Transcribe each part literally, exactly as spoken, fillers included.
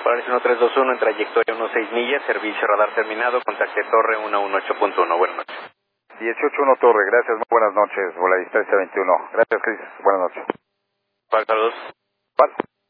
Polaris uno tres dos uno en trayectoria uno seis millas, servicio radar terminado, contacte torre uno uno ocho punto uno, buenas noches. dieciocho uno Torre, gracias, muy buenas noches, Volaris trece veintiuno. Gracias, Chris, buenas noches. Vale, saludos. Vale.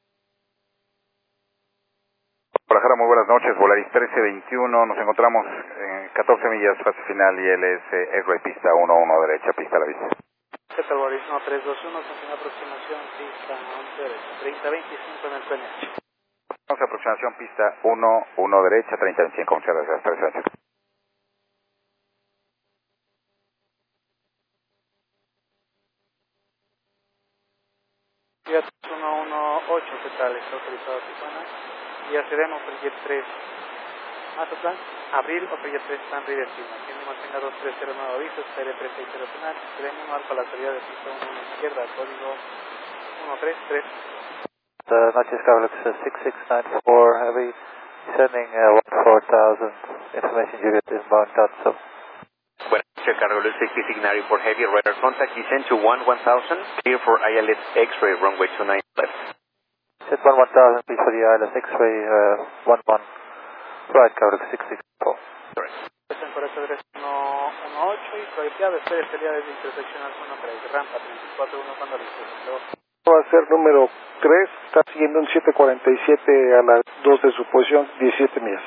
Guadalajara, muy buenas noches, Volaris trece veintiuno, nos encontramos en catorce millas, fase final, I L S, X-Ray, pista uno uno derecha, pista a la vista. ¿Qué tal, Volaris uno tres dos uno, con aproximación, pista once derecha, treinta veinticinco en el P N H. Vamos a aproximación, pista uno uno derecha, treinta veinticinco, muchas gracias, trece veintiuno. Jet uno uno ocho, ¿qué tal? Está autorizado Tijuana. Y accedemos al Jet tres. Mazatlán, Abril, o Jet tres, San Río Destino. Tiene mantenga dos tres cero nueve avisos, P R tres seis cero final. Tenemos alfa a la salida de pista uno uno izquierda, código uno tres tres. Uh, Natchez Carolux six six nine four, heavy, sending uh, four thousand, information Juliet inbound dot sub. Buenas noches, Carlos sixty-six ninety for heavy radar contact, descend to one one thousand, clear for I L S X-ray, runway two nine left. Set one one thousand, please for the I L S X-ray, uh, one one, right, Carolux six six four. Correct. En correcto dirección uno uno ocho y proyectado, espere salida desde interseccional zona tres, rampa treinta y cuatro uno cuando listo. Va a ser número tres, está siguiendo un siete cuarenta y siete a las dos de su posición, diecisiete millas.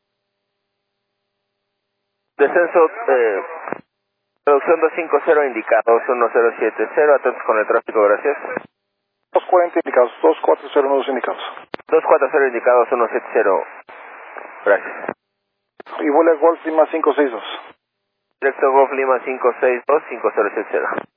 Descenso, eh, producción doscientos cincuenta indicados uno cero siete cero, atentos con el tráfico, gracias. dos cuarenta indicados, dos cuatro cero nuevos indicados. dos cuatro cero indicados uno siete cero, gracias. Y vuela Golf Lima cinco seis dos. Directo Golf Lima cinco seis dos, cinco cero siete cero.